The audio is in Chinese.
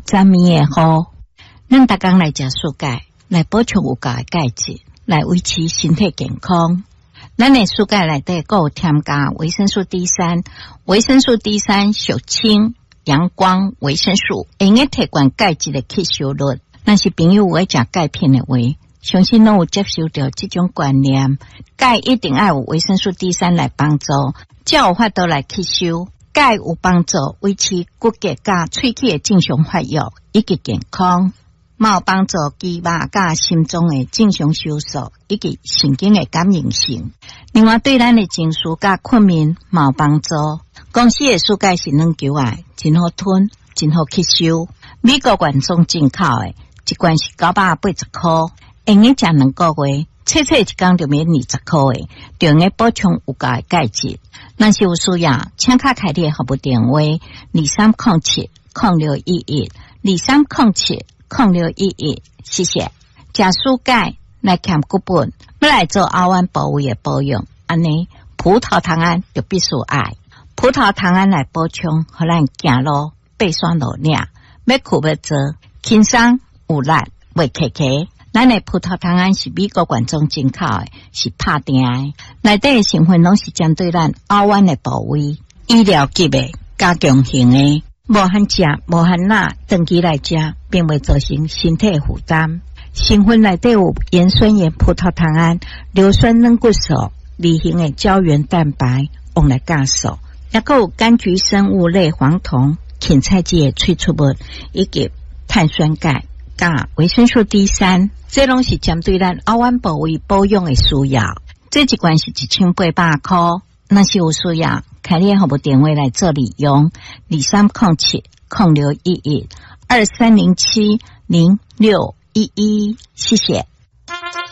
昨暝的雨，咱逐工来食蔬钙，来补充有够的钙质，来维持身体健康。咱的蔬钙内底还有添加维生素 D3， 维生素 D3 属氢、阳光维生素，会用提悬钙质的吸收率。若是朋友有爱食钙片的话，相信拢有接受到这种观念，钙一定要有维生素 D3 来帮助，才有法度来吸收。钙有帮助维持骨骼甲喙齿的正常发育以及健康，嘛有帮助肌肉甲心脏的正常收缩以及神经的感应性。另外对咱的情绪甲困眠嘛有帮助。公司的蔬钙是软球的，真好吞，真好吸收。美国原装进口的，一罐是980块，用食2个月，切一天就免20块的，就用补充有够的钙质。若是有需要，请卡开列服务电话2307-0611，2307-0611，谢谢。食蔬钙来减骨本，要来做后弯部位的保养，安尼葡萄糖胺就必须爱。葡萄糖胺来补充，互咱行路爬山路领，要去要做，轻松有力，袂磕磕。咱的葡萄糖胺是美国原装进口的，是拍定的，内底的成分拢是针对咱后弯的部位，医疗级的、加强型的，无限食、无限钠，长期来食，并未造成身体负担。成分内底有盐酸盐葡萄糖胺、硫酸软骨素、离型的胶原蛋白，用来加速，也还有柑橘生物类黄酮、芹菜籽的萃取物，以及碳酸钙、加维生素 D3， 这拢是针对咱后弯部位保养的需要。这一罐是1800块，若是有需要，开列服务电话来做利用，2307-0611，2307-0611，谢谢。